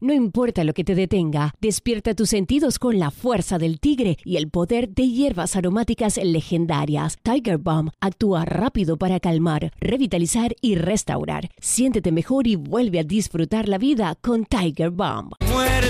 No importa lo que te detenga, despierta tus sentidos con la fuerza del tigre y el poder de hierbas aromáticas legendarias. Tiger Balm actúa rápido para calmar, revitalizar y restaurar. Siéntete mejor y vuelve a disfrutar la vida con Tiger Balm. Muerde